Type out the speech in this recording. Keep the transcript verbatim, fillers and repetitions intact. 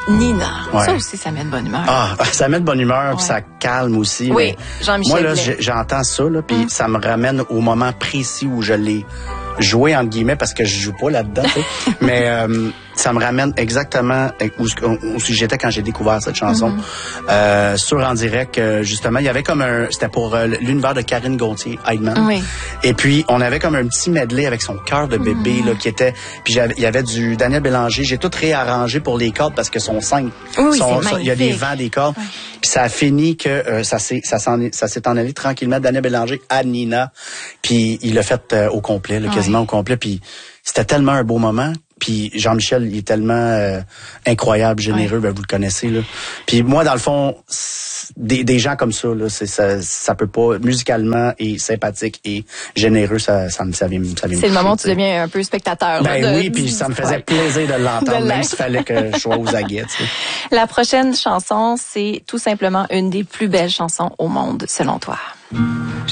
Nina. Ouais. Ça aussi, ça met de bonne humeur. Ah, ça met de bonne humeur, Ouais. puis ça calme aussi. Oui, Jean-Michel Moi, là, Blais. j'entends ça, là, puis Mm. ça me ramène au moment précis où je l'ai joué, entre guillemets, parce que je joue pas là-dedans, tu sais. Mais euh, ça me ramène exactement où, où, où j'étais quand j'ai découvert cette chanson. Mm-hmm. Euh, sur En Direct, euh, justement, il y avait comme un... C'était pour euh, l'univers de Karine Gauthier-Heidman. Oui. Et puis, on avait comme un petit medley avec son cœur de bébé, mm-hmm. là, qui était... Puis il y avait du Daniel Bélanger. J'ai tout réarrangé pour les cordes parce que son cinq. Oui, son, c'est son, il y a des vents, des cordes. Ouais. Puis ça a fini que euh, ça s'est ça s'en ça s'est en allé tranquillement Daniel Bélanger à Nina. Puis il l'a fait euh, au complet, là, quasiment ouais. au complet. Puis c'était tellement un beau moment. Puis Jean-Michel, il est tellement euh, incroyable, généreux, ouais. ben, vous le connaissez là. Puis moi, dans le fond, des, des gens comme ça, là, c'est ça, ça peut pas musicalement et sympathique et généreux, ça, ça me, ça vient, ça vient. C'est le moment où tu deviens un peu spectateur. Ben là, de, oui, puis ça me faisait ouais. plaisir de l'entendre, de même s'il fallait que je sois aux aguets. Tu sais. La prochaine chanson, c'est tout simplement une des plus belles chansons au monde, selon toi.